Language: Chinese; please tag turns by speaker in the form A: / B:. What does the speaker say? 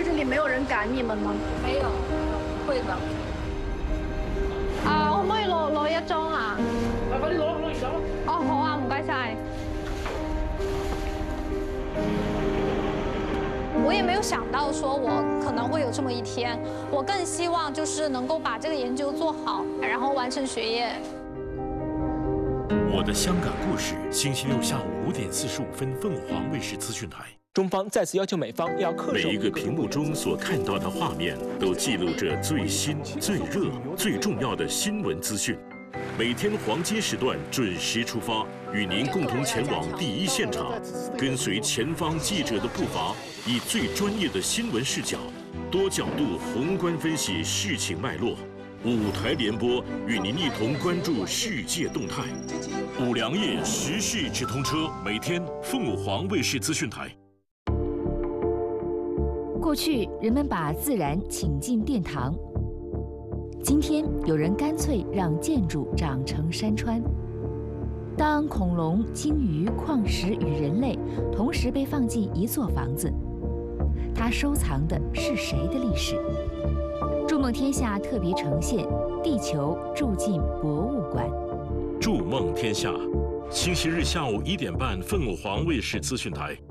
A: 这里没有人赶你们吗？
B: 沒有，會的。
C: 可唔可以攞一張啊？
D: 快啲攞完咗。
C: 哦，好啊，唔該晒。我也没有想到说我可能会有这么一天，我更希望就是能够把这个研究做好，然后完成学业。
E: 我的香港故事，星期六下午5点45分，凤凰卫视资讯台。
F: 中方再次要求美方要恪守
E: 每一个屏幕中所看到的画面，都记录着最新、最热、最重要的新闻资讯。每天黄金时段准时出发，与您共同前往第一现场，跟随前方记者的步伐，以最专业的新闻视角，多角度宏观分析事情脉络。5台联播，与您一同关注世界动态。5粮液时事直通车，每天凤凰卫视资讯台。
G: 过去人们把自然请进殿堂，今天有人干脆让建筑长成山川。当恐龙、鲸鱼、矿石与人类同时被放进一座房子，它收藏的是谁的历史？筑梦天下特别呈现《地球住进博物馆》。
E: 筑梦天下，星期日下午1点半，凤凰卫视资讯台。